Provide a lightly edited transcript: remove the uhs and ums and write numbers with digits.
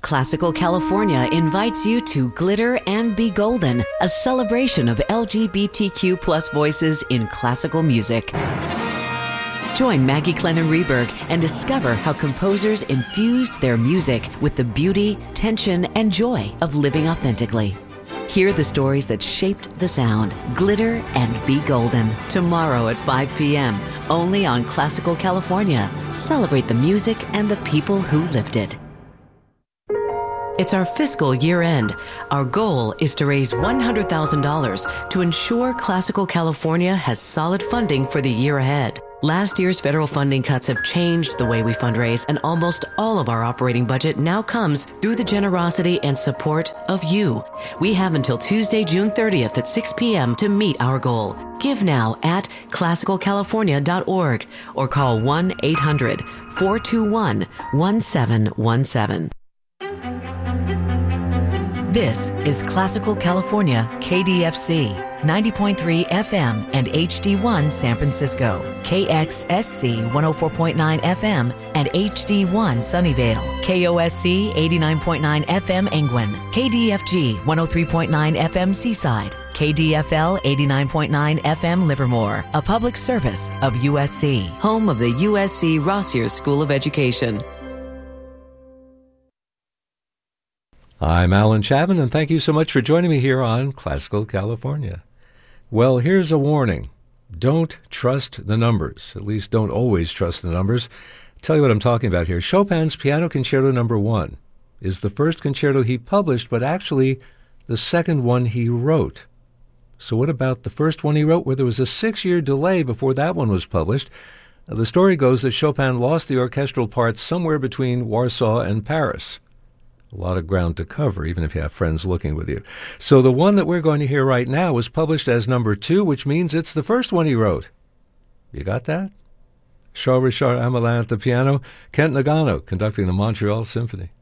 Classical California invites you to Glitter and Be Golden, a celebration of LGBTQ plus voices in classical music. Join Maggie Clennon Reberg and discover how composers infused their music with the beauty, tension, and joy of living authentically. Hear the stories that shaped the sound. Glitter and Be Golden. Tomorrow at 5 p.m. Only on Classical California. Celebrate the music and the people who lived it. It's our fiscal year end. Our goal is to raise $100,000 to ensure Classical California has solid funding for the year ahead. Last year's federal funding cuts have changed the way we fundraise, and almost all of our operating budget now comes through the generosity and support of you. We have until Tuesday, June 30th at 6 p.m. to meet our goal. Give now at classicalcalifornia.org or call 1-800-421-1717. This is Classical California, KDFC, 90.3 FM and HD1 San Francisco, KXSC 104.9 FM and HD1 Sunnyvale, KOSC 89.9 FM Angwin, KDFG 103.9 FM Seaside, KDFL 89.9 FM Livermore, a public service of USC, home of the USC Rossier School of Education. I'm Alan Chapman, and thank you so much for joining me here on Classical California. Well, here's a warning. Don't trust the numbers. At least don't always trust the numbers. I'll tell you what I'm talking about here. Chopin's Piano Concerto No. 1 is the first concerto he published, but actually the second one he wrote. So what about the first one he wrote, where there was a 6-year delay before that one was published? The story goes that Chopin lost the orchestral parts somewhere between Warsaw and Paris. A lot of ground to cover, even if you have friends looking with you. So the one that we're going to hear right now was published as number 2, which means it's the first one he wrote. You got that? Charles Richard Hamelin at the piano, Kent Nagano conducting the Montreal Symphony.